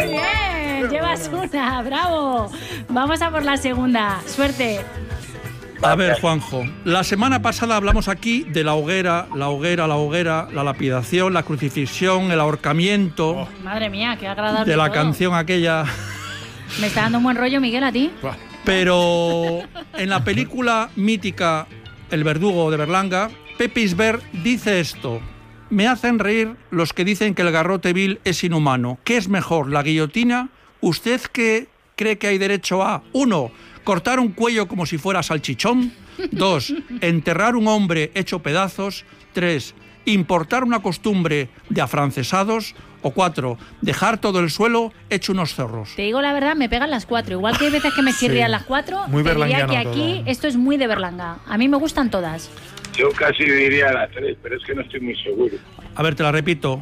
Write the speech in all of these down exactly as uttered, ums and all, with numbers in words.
Muy bien, llevas una, bravo. Vamos a por la segunda. Suerte. A ver, Juanjo, la semana pasada hablamos aquí de la hoguera, la hoguera, la hoguera, la lapidación, la crucifixión, el ahorcamiento. Oh, madre mía, qué agradable. De la todo. canción aquella. Me está dando un buen rollo, Miguel, a ti. Pero en la película mítica El verdugo de Berlanga, Pepe Isbert dice esto: me hacen reír los que dicen que el garrote vil es inhumano. ¿Qué es mejor, la guillotina? ¿Usted qué cree que hay derecho a? Uno, cortar un cuello como si fuera salchichón. Dos, enterrar un hombre hecho pedazos. Tres, importar una costumbre de afrancesados. O cuatro, dejar todo el suelo hecho unos zorros. Te digo la verdad, me pegan las cuatro. Igual que hay veces que me chirrían sí, las cuatro, muy te diría que todo. aquí esto es muy de Berlanga. A mí me gustan todas. Yo casi diría las tres, pero es que no estoy muy seguro. A ver, te la repito.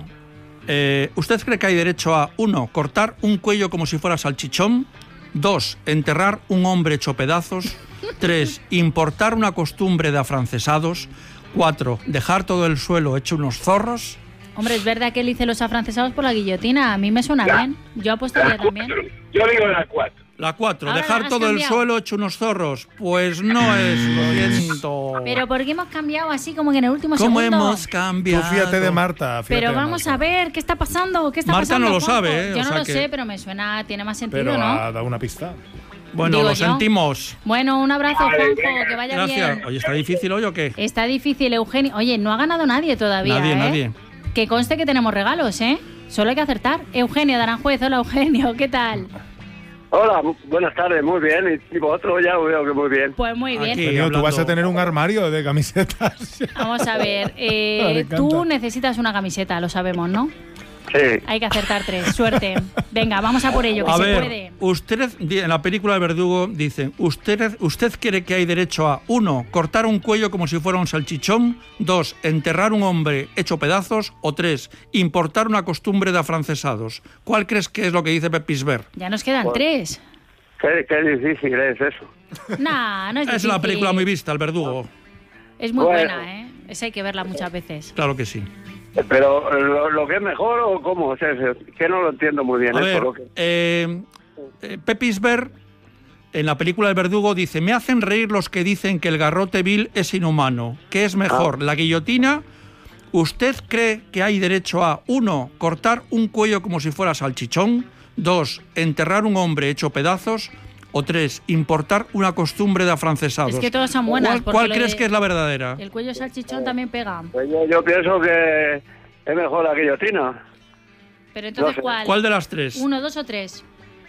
Eh, ¿Usted cree que hay derecho a, uno, cortar un cuello como si fuera salchichón? Dos, enterrar un hombre hecho pedazos. Tres, importar una costumbre de afrancesados. Cuatro, dejar todo el suelo hecho unos zorros. Hombre, es verdad que él dice los afrancesados por la guillotina. A mí me suena la, bien. Yo apostaría también. Yo digo la cuatro. La cuatro, Ahora dejar todo cambiado. el suelo hecho unos zorros. Pues no es, lo siento. Pero ¿por qué hemos cambiado así como que en el último ¿Cómo segundo? hemos cambiado? Tú fíjate de Marta. Fíjate Pero de vamos Marta. a ver, ¿qué está pasando? ¿Qué está Marta pasando, no lo Juanjo? sabe, ¿eh? Yo O no sea lo que- sé, pero me suena, tiene más sentido, Pero ¿no? ha dado una pista. Bueno, Digo lo yo. sentimos. Bueno, un abrazo, Vale, Juanjo, venga. que vaya Gracias. bien. Oye, ¿está difícil hoy o qué? Está difícil, Eugenio. Oye, no ha ganado nadie todavía, Nadie, ¿eh? nadie. Que conste que tenemos regalos, ¿eh? Solo hay que acertar. Eugenio de Aranjuez, hola Eugenio, ¿qué tal? Hola, buenas tardes, muy bien. Y vosotros ya veo que muy bien. Pues muy bien. Aquí. Eugenio, tú hablando- vas a tener un armario de camisetas. Vamos a ver, eh, Me encanta. tú necesitas una camiseta, lo sabemos, ¿no? Sí. Hay que acertar tres, suerte. Venga, vamos a por ello, que A se ver, puede. usted, en la película de Verdugo dicen, usted, usted cree que hay derecho a, uno, cortar un cuello como si fuera un salchichón. Dos, enterrar un hombre hecho pedazos. O tres, importar una costumbre de afrancesados. ¿Cuál crees que es lo que dice Pepe Isbert? Ya nos quedan Bueno. tres. Qué, qué difícil es eso. Nah, no es Es difícil. una película muy vista, El Verdugo. Es muy Bueno. buena, ¿eh? Esa hay que verla muchas veces. Claro que sí. Pero lo, lo que es mejor o cómo, o sea, es que no lo entiendo muy bien. A eso, ver, lo que... eh, eh, Pepe Isbert, en la película El Verdugo, dice, me hacen reír los que dicen que el garrote vil es inhumano. ¿Qué es mejor, la guillotina? ¿Usted cree que hay derecho a, uno, cortar un cuello como si fuera salchichón? Dos, enterrar un hombre hecho pedazos. O tres, importar una costumbre de afrancesados. Es que todas son buenas, ¿Cuál, porque cuál lo crees de- que es la verdadera? El cuello salchichón también pega. Pues yo, yo pienso que es mejor la guillotina. Pero entonces, No sé. ¿cuál? ¿Cuál de las tres? ¿Uno, dos o tres?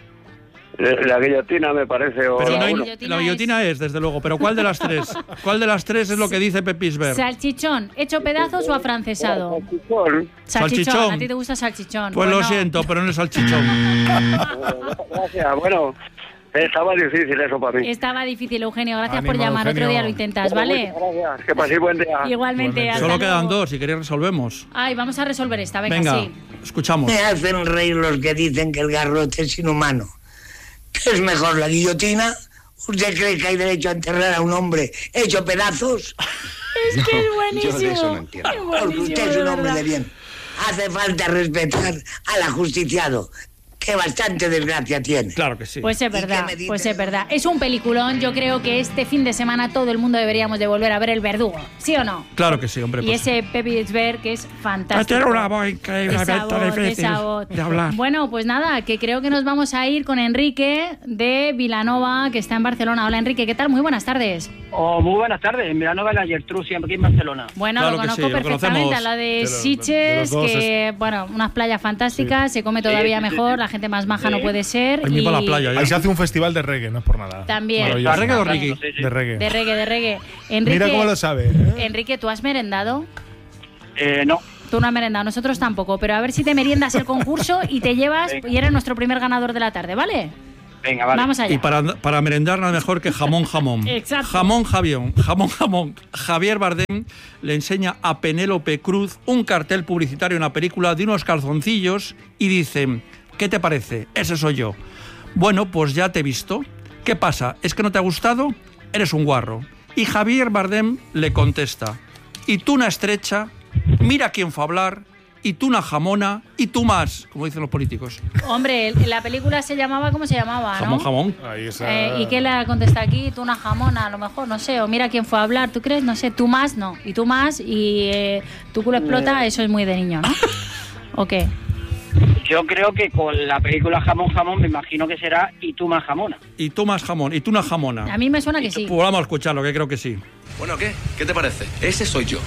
La guillotina me parece. O Pero Sí, no la hay- guillotina la guillotina es... desde luego. Pero ¿cuál de las tres? ¿Cuál de las tres es lo que dice Pepe Isbert? ¿Salchichón, hecho pedazos o afrancesado? Salchichón. Salchichón. Salchichón. A ti te gusta salchichón. Pues lo Bueno, siento, pero no es salchichón. Gracias. Bueno, estaba difícil eso para mí. Estaba difícil, Eugenio. Gracias Ánimo, por llamar. Eugenio. Otro día lo intentas, ¿vale? Muchas gracias. Que paséis buen día. Igualmente. Igualmente. hasta Solo quedan luego. dos, si queréis resolvemos. Ay, vamos a resolver esta. Venga, Venga, sí. escuchamos. Me hacen reír los que dicen que el garrote es inhumano. ¿Qué es mejor, la guillotina? ¿Usted cree que hay derecho a enterrar a un hombre hecho pedazos? Es que es buenísimo. Yo de eso no entiendo. Es Porque buenísimo, usted es de un hombre verdad. de bien. Hace falta respetar al ajusticiado, que bastante desgracia tiene. Claro que sí. Pues es ¿Y qué verdad, me dices? pues es verdad. Es un peliculón. Yo creo que este fin de semana todo el mundo deberíamos de volver a ver El Verdugo. ¿Sí o no? Claro que sí, hombre. Y pues. ese Pepe Isbert que es fantástico. Tiene una voz increíblemente Esa voz, difícil esa voz. de hablar. Bueno, pues nada, que creo que nos vamos a ir con Enrique de Vilanova, que está en Barcelona. Hola Enrique, ¿qué tal? Muy buenas tardes. Oh, muy buenas tardes, en Vilanova de la Gertrudis, siempre aquí en Barcelona. Bueno, Claro lo que conozco sí, lo perfectamente, conocemos. a la de, De los- de Sitges, los dos que, bueno, unas playas fantásticas, se come todavía Sí, sí, mejor, sí. la gente más maja no puede ser. Ahí mismo y a la playa, ya. Ahí se hace un festival de reggae, no es por nada. También. Maravilloso. ¿Reggae o También. Ricky? Sí, sí. De reggae. De reggae, de reggae. Enrique, Mira cómo lo sabe. ¿eh? Enrique, ¿tú has merendado? Eh, no, Tú no has merendado, nosotros tampoco, pero a ver si te meriendas el concurso y te llevas Venga. y eres nuestro primer ganador de la tarde, ¿vale? venga, vale. Vamos allá. Y para, para merendar nada mejor que jamón jamón. Exacto. Jamón javión, jamón jamón. Javier Bardem le enseña a Penélope Cruz un cartel publicitario en la película de unos calzoncillos y dice, ¿qué te parece? Ese soy yo. Bueno, pues ya te he visto. ¿Qué pasa? ¿Es que no te ha gustado? Eres un guarro. Y Javier Bardem le contesta, y tú una estrecha, mira quién fue a hablar, y tú una jamona, y tú más, como dicen los políticos. Hombre, el- la película se llamaba, ¿cómo se llamaba, Jamón, no? jamón. Ahí está. Eh, ¿Y qué le contesta aquí? Tú una jamona, a lo mejor, no sé. O mira quién fue a hablar, ¿tú crees? No sé, tú más, no. Y tú más, y eh, tu culo explota, eso es muy de niño, ¿no? ¿O qué? Yo creo que con la película Jamón Jamón me imagino que será Y tú más jamona. Y tú más jamón, y tú una jamona. A mí me suena que sí. Pues vamos a escucharlo, que creo que sí. Bueno, ¿qué? ¿Qué te parece? Ese soy yo.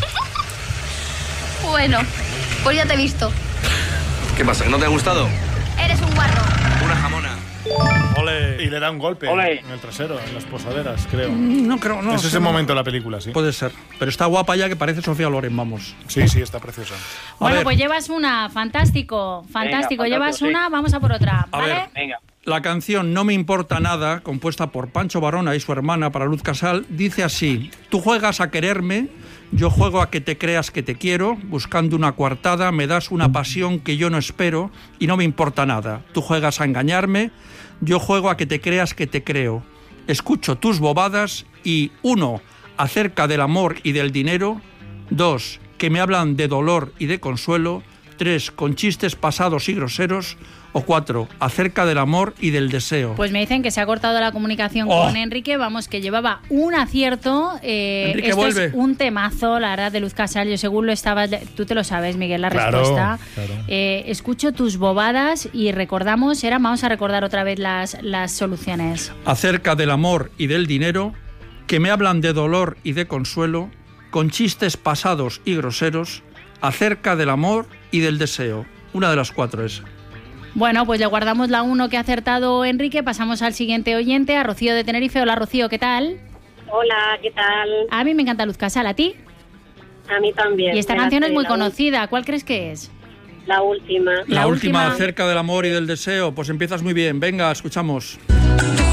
Bueno, pues ya te he visto. ¿Qué pasa? ¿Que no te ha gustado? Eres un guarro. Una jamona. Ole. Y le da un golpe Ole. en el trasero, en las posaderas, creo. No creo, no. es ese no. momento de la película, sí. Puede ser. Pero está guapa ya, que parece Sofía Loren, vamos. Sí, sí, está preciosa. A Bueno, ver. pues llevas una, fantástico, fantástico. fantástico, Llevas sí. una, vamos a por otra, A ¿vale? ver. Venga. La canción No me importa nada, compuesta por Pancho Barona y su hermana para Luz Casal, dice así: tú juegas a quererme, yo juego a que te creas que te quiero, buscando una coartada, me das una pasión que yo no espero y no me importa nada. Tú juegas a engañarme, yo juego a que te creas que te creo. Escucho tus bobadas y, uno, acerca del amor y del dinero, dos, que me hablan de dolor y de consuelo, tres, con chistes pasados y groseros, o cuatro, acerca del amor y del deseo. Pues me dicen que se ha cortado la comunicación Oh. con Enrique, vamos, que llevaba un acierto. Eh, Enrique, esto vuelve. es un temazo, la verdad, de Luz Casal. Yo según lo estabas... Tú te lo sabes, Miguel, la Claro, respuesta. claro. Eh, escucho tus bobadas y recordamos, eran, vamos a recordar otra vez las, las soluciones. Acerca del amor y del dinero, que me hablan de dolor y de consuelo, con chistes pasados y groseros, acerca del amor y del deseo. Una de las cuatro es. Bueno, pues le guardamos la uno que ha acertado Enrique, pasamos al siguiente oyente, a Rocío de Tenerife. Hola, Rocío, ¿qué tal? Hola, ¿qué tal? A mí me encanta Luz Casal, ¿a ti? A mí también. Y esta Me la canción es sé, muy la conocida, ¿cuál crees que es? ul- La última. La, La última última. acerca del amor y del deseo. Pues empiezas muy bien. Venga, escuchamos.